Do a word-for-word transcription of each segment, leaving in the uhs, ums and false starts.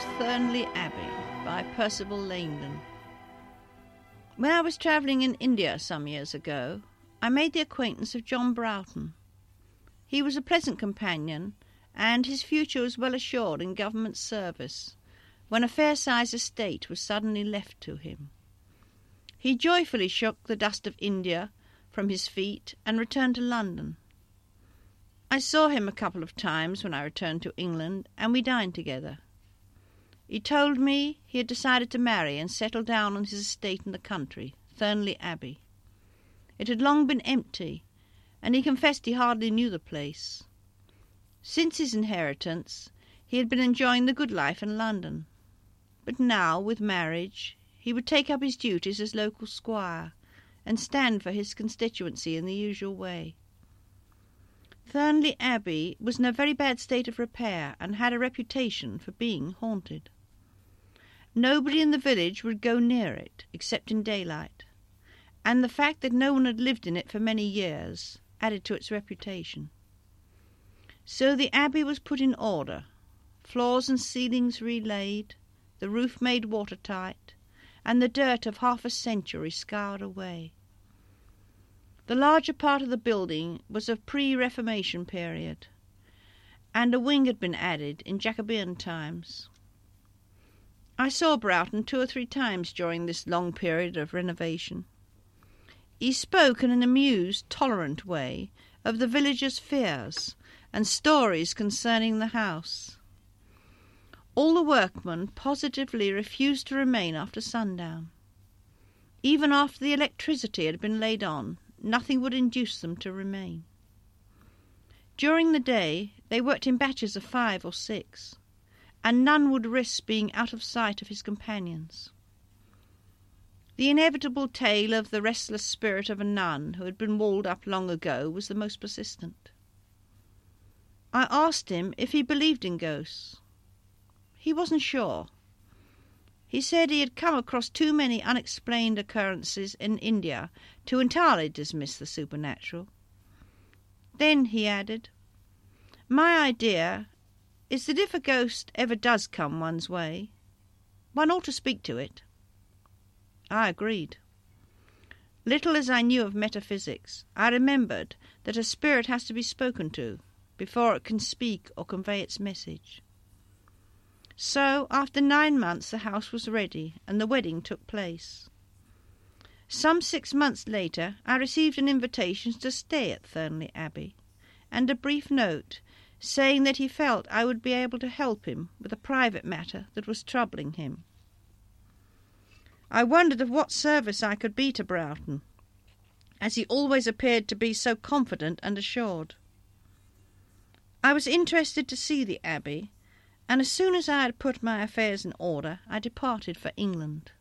Thurnley Abbey by Percival Langdon. When I was travelling in India some years ago, I made the acquaintance of John Broughton. He was a pleasant companion, and his future was well assured in government service, when a fair-sized estate was suddenly left to him. He joyfully shook the dust of India from his feet and returned to London. I saw him a couple of times when I returned to England, and we dined together. He told me he had decided to marry and settle down on his estate in the country, Thurnley Abbey. It had long been empty, and he confessed he hardly knew the place. Since his inheritance, he had been enjoying the good life in London. But now, with marriage, he would take up his duties as local squire, and stand for his constituency in the usual way. Thurnley Abbey was in a very bad state of repair, and had a reputation for being haunted. Nobody in the village would go near it, except in daylight, and the fact that no one had lived in it for many years added to its reputation. So the abbey was put in order, floors and ceilings relaid, the roof made watertight, and the dirt of half a century scoured away. The larger part of the building was of pre-Reformation period, and a wing had been added in Jacobean times. I saw Broughton two or three times during this long period of renovation. He spoke in an amused, tolerant way of the villagers' fears and stories concerning the house. All the workmen positively refused to remain after sundown. Even after the electricity had been laid on, nothing would induce them to remain. During the day they worked in batches of five or six, and none would risk being out of sight of his companions. The inevitable tale of the restless spirit of a nun who had been walled up long ago was the most persistent. I asked him if he believed in ghosts. He wasn't sure. He said he had come across too many unexplained occurrences in India to entirely dismiss the supernatural. Then he added, "My idea is that if a ghost ever does come one's way, one ought to speak to it." I agreed. Little as I knew of metaphysics, I remembered that a spirit has to be spoken to before it can speak or convey its message. So, after nine months, the house was ready, and the wedding took place. Some six months later, I received an invitation to stay at Thurnley Abbey, and a brief note saying that he felt I would be able to help him with a private matter that was troubling him. I wondered of what service I could be to Broughton, as he always appeared to be so confident and assured. I was interested to see the Abbey, and as soon as I had put my affairs in order, I departed for England.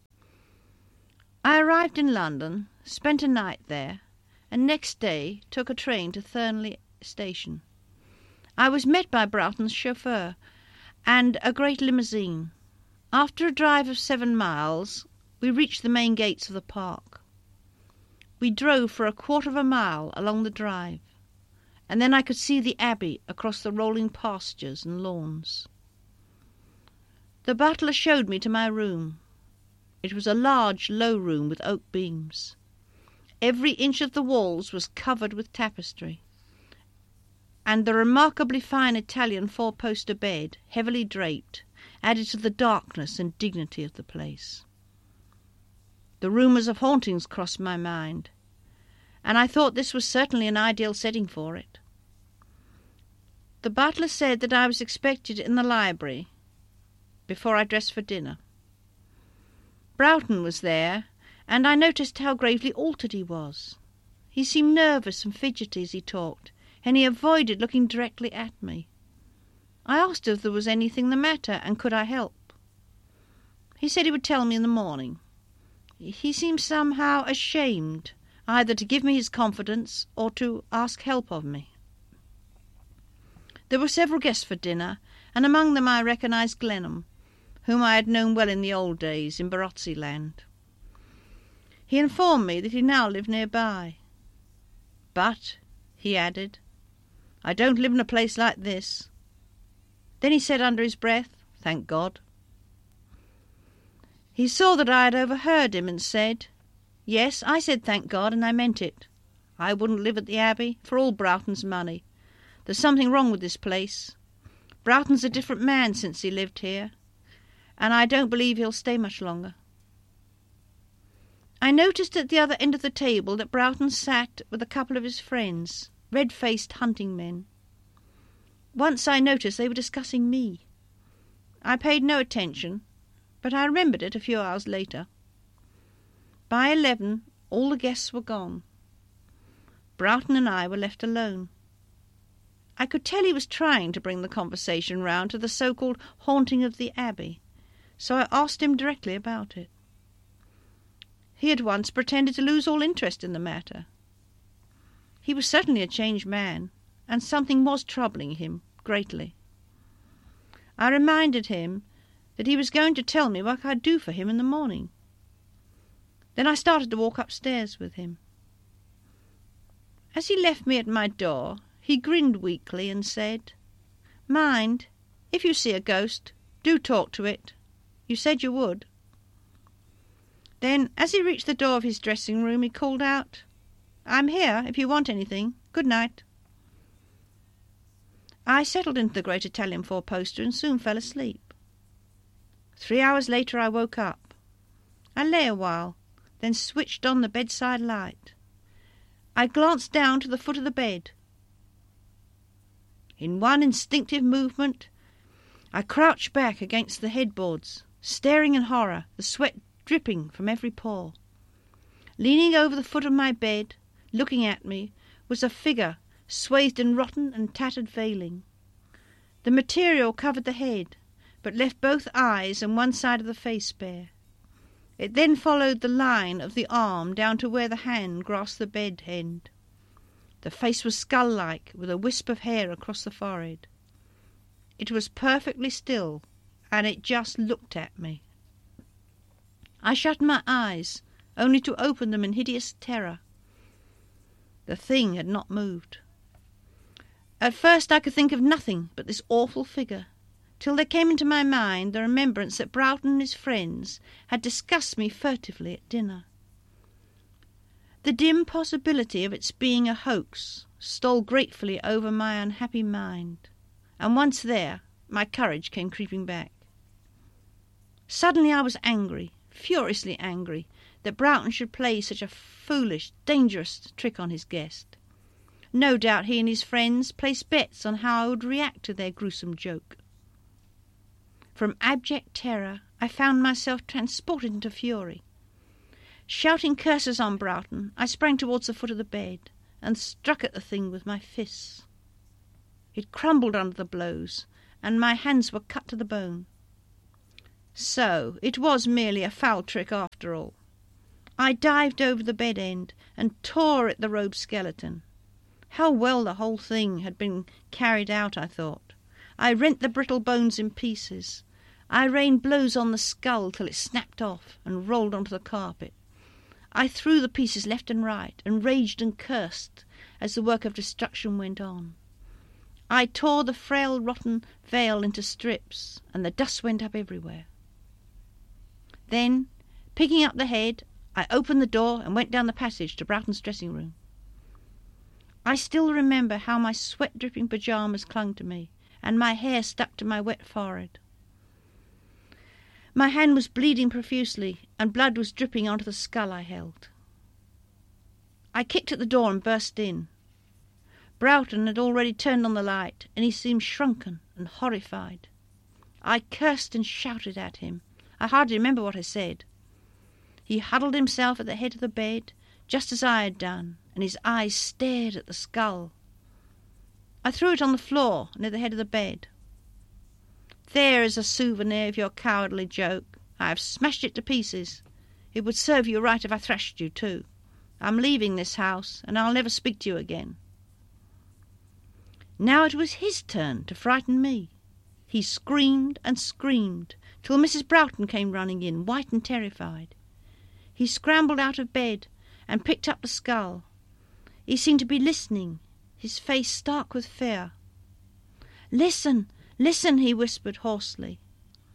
I arrived in London, spent a night there, and next day took a train to Thurnley Station. I was met by Broughton's chauffeur and a great limousine. After a drive of seven miles, we reached the main gates of the park. We drove for a quarter of a mile along the drive, and then I could see the Abbey across the rolling pastures and lawns. The butler showed me to my room. It was a large, low room with oak beams. Every inch of the walls was covered with tapestry, and the remarkably fine Italian four-poster bed, heavily draped, added to the darkness and dignity of the place. The rumours of hauntings crossed my mind, and I thought this was certainly an ideal setting for it. The butler said that I was expected in the library before I dressed for dinner. Broughton was there, and I noticed how gravely altered he was. He seemed nervous and fidgety as he talked, and he avoided looking directly at me. I asked if there was anything the matter, and could I help. He said he would tell me in the morning. He seemed somehow ashamed either to give me his confidence or to ask help of me. There were several guests for dinner, and among them I recognised Glenham, whom I had known well in the old days in Barotse Land. He informed me that he now lived nearby. "But," he added, "I don't live in a place like this." Then he said under his breath, thank God." He saw that I had overheard him and said, "Yes, I said thank God, and I meant it. I wouldn't live at the Abbey for all Broughton's money. There's something wrong with this place. Broughton's a different man since he lived here, and I don't believe he'll stay much longer." I noticed at the other end of the table that Broughton sat with a couple of his friends, red-faced hunting men. Once I noticed they were discussing me. I paid no attention, but I remembered it a few hours later. By eleven, all the guests were gone. Broughton and I were left alone. I could tell he was trying to bring the conversation round to the so-called haunting of the Abbey, so I asked him directly about it. He at once pretended to lose all interest in the matter. He was certainly a changed man, and something was troubling him greatly. I reminded him that he was going to tell me what I'd do for him in the morning. Then I started to walk upstairs with him. As he left me at my door, he grinned weakly and said, "Mind, if you see a ghost, do talk to it. You said you would." Then, as he reached the door of his dressing room, he called out, "I'm here if you want anything. Good night." I settled into the great Italian four-poster and soon fell asleep. Three hours later I woke up. I lay a while, then switched on the bedside light. I glanced down to the foot of the bed. In one instinctive movement, I crouched back against the headboards, staring in horror, the sweat dripping from every pore. Leaning over the foot of my bed, looking at me, was a figure swathed in rotten and tattered veiling. The material covered the head, but left both eyes and one side of the face bare. It then followed the line of the arm down to where the hand grasped the bed end. The face was skull-like, with a wisp of hair across the forehead. It was perfectly still, and it just looked at me. I shut my eyes, only to open them in hideous terror. The thing had not moved. At first I could think of nothing but this awful figure, till there came into my mind the remembrance that Broughton and his friends had discussed me furtively at dinner. The dim possibility of its being a hoax stole gratefully over my unhappy mind, and once there, my courage came creeping back. Suddenly I was angry, furiously angry, that Broughton should play such a foolish, dangerous trick on his guest. No doubt he and his friends placed bets on how I would react to their gruesome joke. From abject terror, I found myself transported into fury. Shouting curses on Broughton, I sprang towards the foot of the bed and struck at the thing with my fists. It crumbled under the blows, and my hands were cut to the bone. So it was merely a foul trick after all. I dived over the bed end and tore at the robed skeleton. How well the whole thing had been carried out, I thought. I rent the brittle bones in pieces. I rained blows on the skull till it snapped off and rolled onto the carpet. I threw the pieces left and right, and raged and cursed as the work of destruction went on. I tore the frail, rotten veil into strips, and the dust went up everywhere. Then, picking up the head, I opened the door and went down the passage to Broughton's dressing room. I still remember how my sweat-dripping pyjamas clung to me, and my hair stuck to my wet forehead. My hand was bleeding profusely, and blood was dripping onto the skull I held. I kicked at the door and burst in. Broughton had already turned on the light, and he seemed shrunken and horrified. I cursed and shouted at him. I hardly remember what I said. He huddled himself at the head of the bed, just as I had done, and his eyes stared at the skull. I threw it on the floor near the head of the bed. "There is a souvenir of your cowardly joke. I have smashed it to pieces. It would serve you right if I thrashed you too. I'm leaving this house, and I'll never speak to you again." Now it was his turn to frighten me. He screamed and screamed, till Missus Broughton came running in, white and terrified. He scrambled out of bed and picked up the skull. He seemed to be listening, his face stark with fear. "Listen, listen," he whispered hoarsely.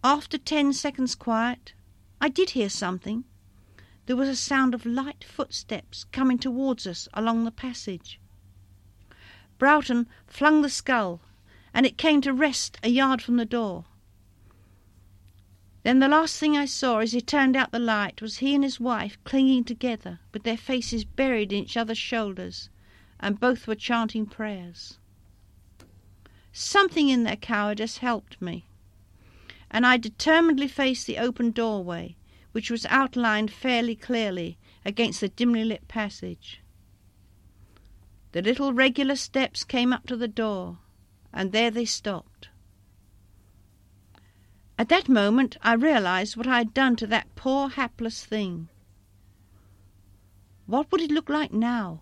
After ten seconds' quiet, I did hear something. There was a sound of light footsteps coming towards us along the passage. Broughton flung the skull, and it came to rest a yard from the door. Then the last thing I saw as he turned out the light was he and his wife clinging together, with their faces buried in each other's shoulders, and both were chanting prayers. Something in their cowardice helped me, and I determinedly faced the open doorway, which was outlined fairly clearly against the dimly lit passage. The little regular steps came up to the door, and there they stopped. At that moment I realized what I had done to that poor hapless thing. What would it look like now?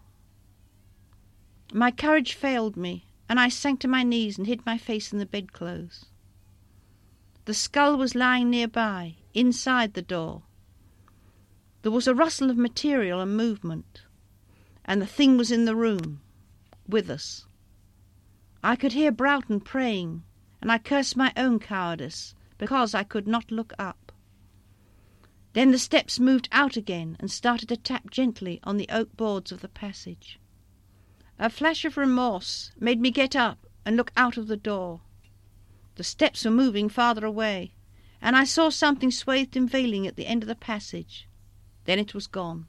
My courage failed me, and I sank to my knees and hid my face in the bedclothes. The skull was lying nearby, inside the door. There was a rustle of material and movement, and the thing was in the room, with us. I could hear Broughton praying, and I cursed my own cowardice, because I could not look up. Then the steps moved out again and started to tap gently on the oak boards of the passage. A flash of remorse made me get up and look out of the door. The steps were moving farther away, and I saw something swathed in veiling at the end of the passage. Then it was gone.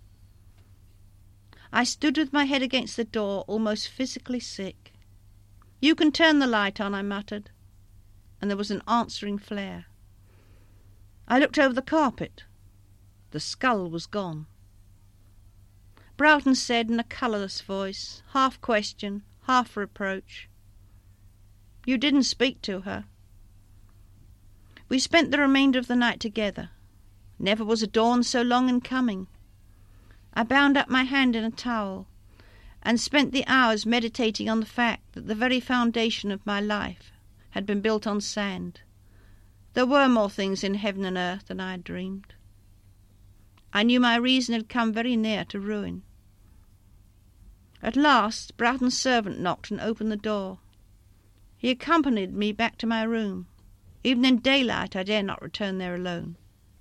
I stood with my head against the door, almost physically sick. "You can turn the light on," I muttered, and there was an answering flare. I looked over the carpet. The skull was gone. Broughton said in a colourless voice, half question, half reproach, "You didn't speak to her." We spent the remainder of the night together. Never was a dawn so long in coming. I bound up my hand in a towel, and spent the hours meditating on the fact that the very foundation of my life had been built on sand. There were more things in heaven and earth than I had dreamed. I knew my reason had come very near to ruin. At last Broughton's servant knocked and opened the door. He accompanied me back to my room. Even in daylight I dare not return there alone.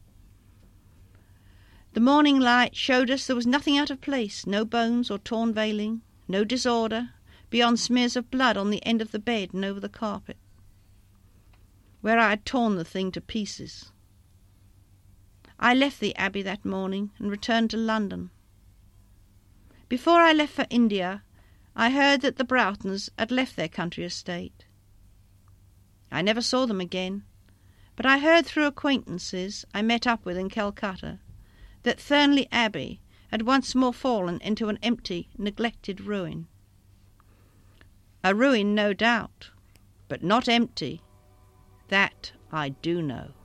The morning light showed us there was nothing out of place, no bones or torn veiling, no disorder, beyond smears of blood on the end of the bed and over the carpet, where I had torn the thing to pieces. I left the Abbey that morning and returned to London. Before I left for India, I heard that the Broughtons had left their country estate. I never saw them again, but I heard through acquaintances I met up with in Calcutta that Thurnley Abbey had once more fallen into an empty, neglected ruin. A ruin, no doubt, but not empty. That I do know.